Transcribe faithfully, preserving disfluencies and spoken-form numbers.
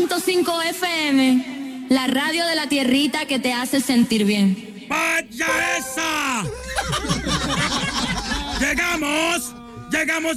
punto cinco F M, la radio de la tierrita que te hace sentir bien. ¡Vaya esa! ¡Llegamos! ¡Llegamos